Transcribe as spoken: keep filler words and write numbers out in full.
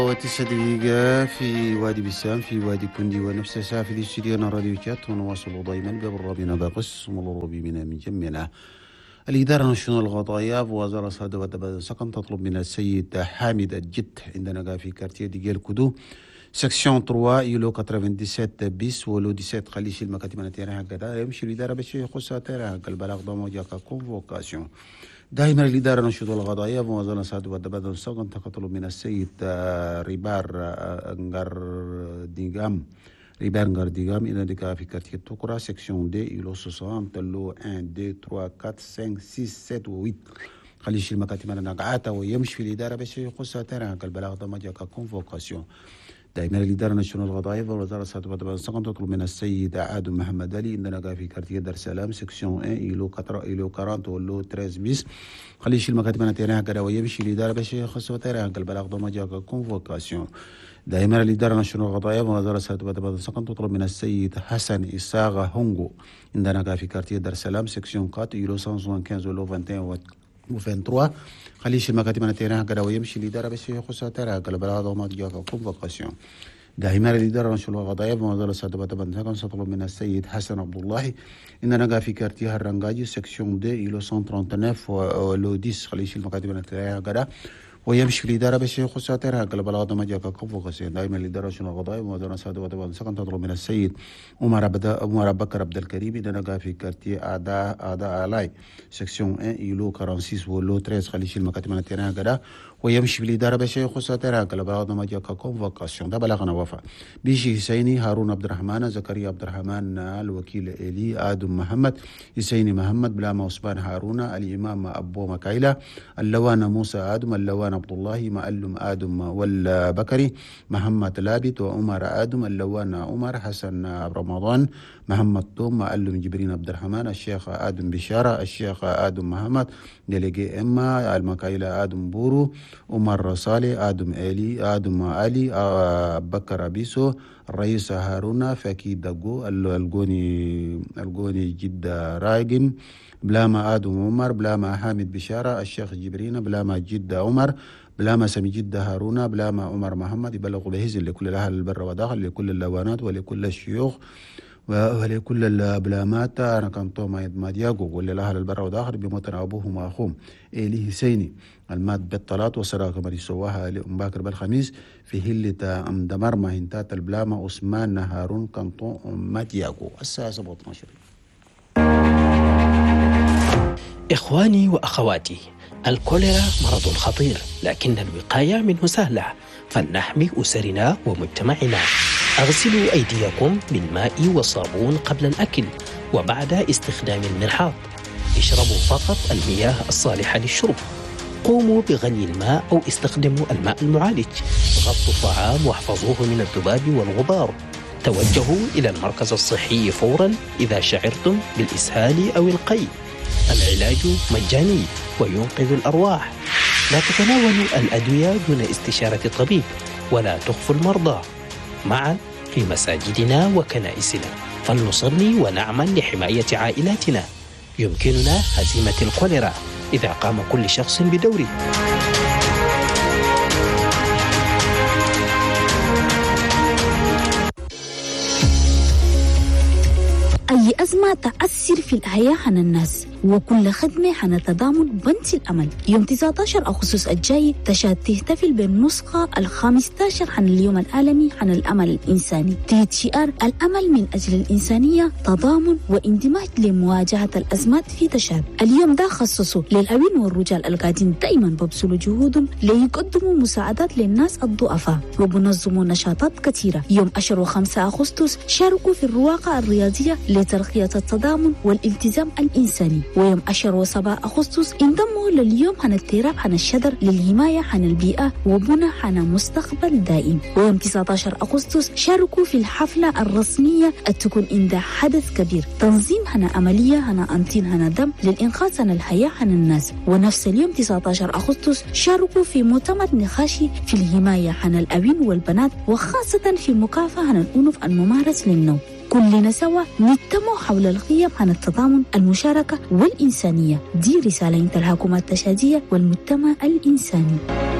وتسع دقيقة في وادي بسام في وادي كندي ونفس الساعة في استديونا راديو شات. ونواصل دائما ببرابنا باقس ومرور بنا من جميعنا. الإدارة الناشونال الغطايا ووزارة الصحة والتبادل السكن تطلب من السيد حامد الجد عندنا في كارتيه ديال كودو سكسيون ثلاثة يلو سبعة وثمانين بيس ولو سبعة عشر خليش المكاتب نتاعها هكذا يمشي الإدارة باش يخصها تاعها البلاغ ضمو جاكا كونفوكاسيون. دائما الإدارة الناشونال الغطايا ووزارة الصحة والتبادل السكن تطلب من السيد ريبار انغار ديغام ريبار انغار ديغام عندنا في كارتيه توكرا سكسيون دي يلو ستين تلو واحد اثنين ثلاثة أربعة خمسة ستة سبعة ثمانية خليش المكاتب نقعاتها ويمشي في الإدارة باش يخصها تاعها البلاغ ضمو جاكا كونفوكاسيون. دائما الإدارة الناشونال الغطايا ووزارة الصحة والتبادل السكن تطلب من السيد آدم محمد علي عندنا في كارتيه دار السلام سكسيون واحد إلو إلو أربعين ولو ثلاثة عشر بيس خليش المكاتب نتاعها هكذا ويمشي الإدارة باش يخصها تاعها البلاغ ضمو جاكا كونفوكاسيون. دائما الإدارة الناشونال الغطايا ووزارة الصحة والتبادل السكن تطلب من السيد حسن إساغا هونغو عندنا في كارتيه دار السلام سكسيون أربعة إلو مية وخمسة ولو واحد وعشرين و23 خليش المكاتب نتاعها هكذا ويمشي الإدارة باش يخصها تاعها البلاغ ضمو جاكا كونفوكاسيون. دائما الإدارة الناشونال الغطايا ووزارة الصحة والتبادل السكن تطلب من السيد حسن عبد الله إننا في كارتيه الرنجاجي سكسيون دي إلو مية وثمانية وثلاثين ولو عشرة خليش المكاتب نتاعها هكذا ويمشي في الإدارة باش يخصها تاعها البلاغ ضمو جاكا كونفوكاسيون. دائما الإدارة الناشونال الغطايا ووزارة الصحة والتبادل السكن تطلب من السيد عمر عمر بكر عبد الكريم إننا في كارتيه أعداء أعداء آلاي سكسيون واحد إلو ستة وأربعين ولو ثلاثة خليش المكاتب نتاعها هكذا ويمشي في الإدارة باش يخصها تاعها البلاغ ضمو جاكا كونفوكاسيون. ده بلغنا وفاء بيشي حسيني هارون عبد الرحمن زكريا عبد الرحمن الوكيل إلي آدم محمد حسيني محمد بلامة عثمان هارون الإمام أبو مكايلة اللوان موسى آدم اللوان عبد الله معلم آدم والبكري محمد لابت وعمر آدم اللوان عمر حسن رمضان محمد توم معلم جبرين عبد الرحمن الشيخ آدم بشارة الشيخ آدم محمد ديليجي إما المكايلة آدم بورو عمر صالح آدم آلي آدم علي بكر أبيسو الرئيس هارون فكي دقو الجوني الجوني جدة رايجن بلاما آدم عمر بلاما حامد بشارة الشيخ جبرين بلاما جدة عمر بلاما سمي جدة هارون بلاما عمر محمد يبلغوا بهزل لكل الأهل البر وداخل لكل اللوانات ولكل الشيوخ ولكل البلامات أنا كان توما ما دياغو ولا الأهل البر وداخل بموتن أبوهم وأخوهم إلي حسيني الماد بالطلات وسراك مري سواها لأمباكر بالخميس في هلة أم دمر ما هنتات البلامة عثمان هارون كانتون ما دياغو الساعة سبعة عشر. إخواني وأخواتي، الكوليرا مرض خطير لكن الوقاية منه سهلة، فلنحمي أسرنا ومجتمعنا. أغسلوا أيديكم بالماء والصابون قبل الأكل وبعد استخدام المرحاض. اشربوا فقط المياه الصالحة للشرب. قوموا بغلي الماء أو استخدموا الماء المعالج. غطوا الطعام واحفظوه من الذباب والغبار. توجهوا إلى المركز الصحي فورا إذا شعرتم بالإسهال أو القيء. العلاج مجاني وينقذ الأرواح. لا تتناولوا الأدوية دون استشارة الطبيب ولا تخفوا المرضى. معا في مساجدنا وكنائسنا فلنصلي ونعمل لحماية عائلاتنا. يمكننا هزيمة الكوليرا إذا قام كل شخص بدوره. أي أزمة تأثر في الحياة عن الناس وكل خدمة عن تضامن بنت الأمل. يوم تسعة عشر أغسطس الجاي تشاد تحتفل بالنسخة الخامسة عشر عن اليوم العالمي عن الأمل الإنساني تحت شعار الأمل من أجل الإنسانية تضامن واندماج لمواجهة الأزمات في تشاد. اليوم ده خصصه للأبين والرجال القاعدين دائما ببذلوا جهودهم ليقدموا مساعدات للناس الضعفاء وبنظموا نشاطات كثيرة. يوم عشرة وخمسة أغسطس شاركوا في الرواقة الرياضية لترقية التضامن والالتزام الإنساني. ويوم عشرة وسبعة أغسطس انضموا لليوم عن اضطراب عن الشجر للحماية عن البيئة وبناء عن مستقبل دائم. ويوم تسعة عشر أغسطس شاركوا في الحفلة الرسمية التكون عند حدث كبير تنظيم عن عملية عن أنتين عن دم للإنقاذ عن الحياة عن الناس. ونفس اليوم تسعة عشر أغسطس شاركوا في مؤتمر نقاشي في الحماية عن الأبين والبنات وخاصة في مكافحة عن الأنوف الممارس للنوم. كلنا سوا نجتمع حول القيم عن التضامن المشاركة والإنسانية. دي رسالة انت الحكومة التشادية والمجتمع الإنساني.